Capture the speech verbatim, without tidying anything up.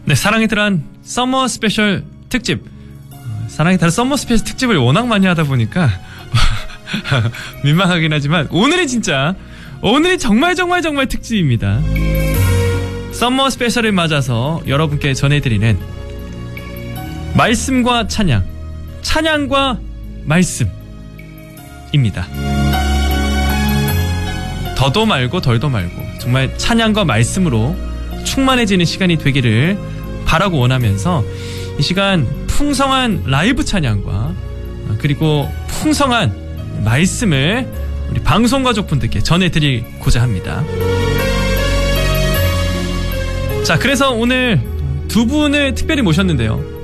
네, 사랑의 달한 서머 스페셜 특집. 사랑의 달한 서머 스페셜 특집을 워낙 많이 하다 보니까 민망하긴 하지만 오늘이 진짜 오늘이 정말 정말 정말 특집입니다. 서머 스페셜을 맞아서 여러분께 전해드리는 말씀과 찬양, 찬양과 말씀입니다. 더도 말고 덜도 말고 정말 찬양과 말씀으로 충만해지는 시간이 되기를 바라고 원하면서 이 시간 풍성한 라이브 찬양과 그리고 풍성한 말씀을 우리 방송가족분들께 전해드리고자 합니다. 자, 그래서 오늘 두 분을 특별히 모셨는데요.